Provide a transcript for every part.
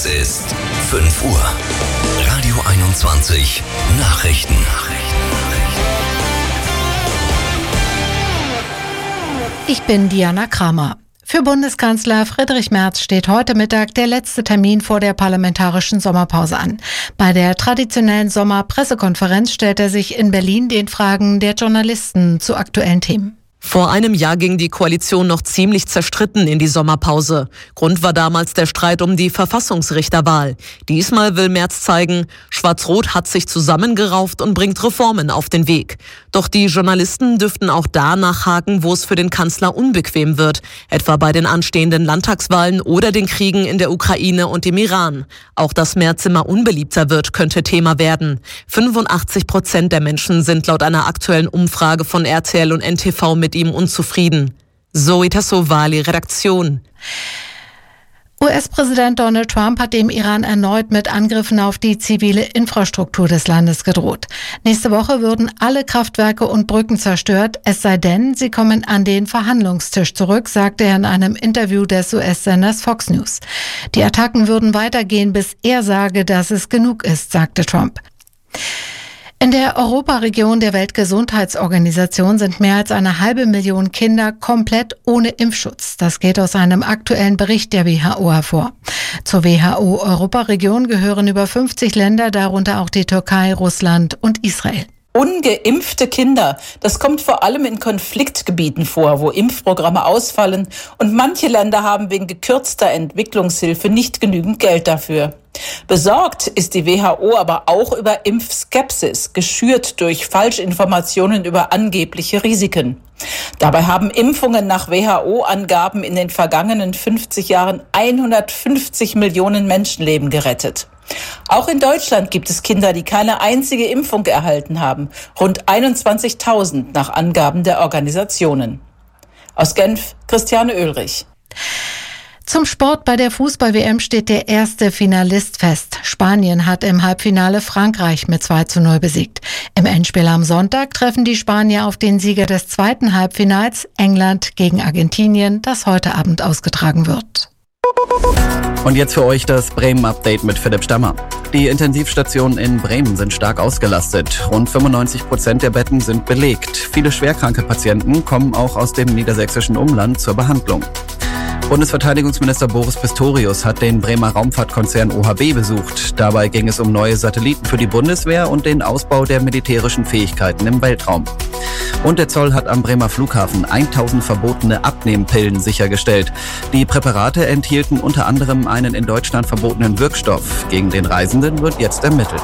Es ist 5 Uhr. Radio 21 Nachrichten. Ich bin Diana Kramer. Für Bundeskanzler Friedrich Merz steht heute Mittag der letzte Termin vor der parlamentarischen Sommerpause an. Bei der traditionellen Sommerpressekonferenz stellt er sich in Berlin den Fragen der Journalisten zu aktuellen Themen. Vor einem Jahr ging die Koalition noch ziemlich zerstritten in die Sommerpause. Grund war damals der Streit um die Verfassungsrichterwahl. Diesmal will Merz zeigen, Schwarz-Rot hat sich zusammengerauft und bringt Reformen auf den Weg. Doch die Journalisten dürften auch da nachhaken, wo es für den Kanzler unbequem wird, etwa bei den anstehenden Landtagswahlen oder den Kriegen in der Ukraine und dem Iran. Auch dass Merz immer unbeliebter wird, könnte Thema werden. 85% der Menschen sind laut einer aktuellen Umfrage von RTL und NTV mit ihm unzufrieden. Zoe Tassovali, Redaktion. US-Präsident Donald Trump hat dem Iran erneut mit Angriffen auf die zivile Infrastruktur des Landes gedroht. Nächste Woche würden alle Kraftwerke und Brücken zerstört, es sei denn, sie kommen an den Verhandlungstisch zurück, sagte er in einem Interview des US-Senders Fox News. Die Attacken würden weitergehen, bis er sage, dass es genug ist, sagte Trump. In der Europaregion der Weltgesundheitsorganisation sind mehr als 500.000 Kinder komplett ohne Impfschutz. Das geht aus einem aktuellen Bericht der WHO hervor. Zur WHO-Europaregion gehören über 50 Länder, darunter auch die Türkei, Russland und Israel. Ungeimpfte Kinder, das kommt vor allem in Konfliktgebieten vor, wo Impfprogramme ausfallen und manche Länder haben wegen gekürzter Entwicklungshilfe nicht genügend Geld dafür. Besorgt ist die WHO aber auch über Impfskepsis, geschürt durch Falschinformationen über angebliche Risiken. Dabei haben Impfungen nach WHO-Angaben in den vergangenen 50 Jahren 150 Millionen Menschenleben gerettet. Auch in Deutschland gibt es Kinder, die keine einzige Impfung erhalten haben. Rund 21.000 nach Angaben der Organisationen. Aus Genf, Christiane Oehlrich. Zum Sport: Bei der Fußball-WM steht der erste Finalist fest. Spanien hat im Halbfinale Frankreich mit 2:0 besiegt. Im Endspiel am Sonntag treffen die Spanier auf den Sieger des zweiten Halbfinals, England gegen Argentinien, das heute Abend ausgetragen wird. Und jetzt für euch das Bremen-Update mit Philipp Stammer. Die Intensivstationen in Bremen sind stark ausgelastet. Rund 95% der Betten sind belegt. Viele schwerkranke Patienten kommen auch aus dem niedersächsischen Umland zur Behandlung. Bundesverteidigungsminister Boris Pistorius hat den Bremer Raumfahrtkonzern OHB besucht. Dabei ging es um neue Satelliten für die Bundeswehr und den Ausbau der militärischen Fähigkeiten im Weltraum. Und der Zoll hat am Bremer Flughafen 1000 verbotene Abnehmpillen sichergestellt. Die Präparate enthielten unter anderem einen in Deutschland verbotenen Wirkstoff. Gegen den Reisenden wird jetzt ermittelt.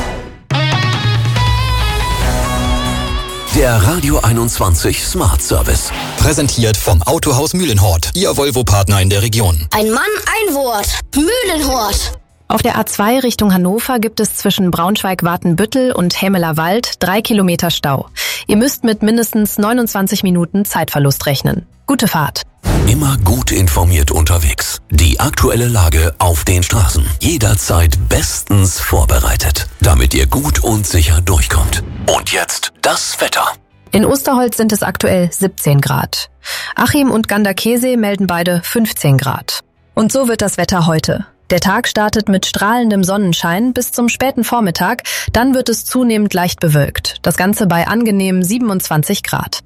Der Radio 21 Smart Service. Präsentiert vom Autohaus Mühlenhort, Ihr Volvo-Partner in der Region. Ein Mann, ein Wort. Mühlenhort. Auf der A2 Richtung Hannover gibt es zwischen Braunschweig-Watenbüttel und Hämeler Wald 3 Kilometer Stau. Ihr müsst mit mindestens 29 Minuten Zeitverlust rechnen. Gute Fahrt. Immer gut informiert unterwegs. Die aktuelle Lage auf den Straßen. Jederzeit bestens vorbereitet, damit ihr gut und sicher durchkommt. Und jetzt das Wetter. In Osterholz sind es aktuell 17 Grad. Achim und Ganderkesee melden beide 15 Grad. Und so wird das Wetter heute. Der Tag startet mit strahlendem Sonnenschein bis zum späten Vormittag, dann wird es zunehmend leicht bewölkt. Das Ganze bei angenehmen 27 Grad.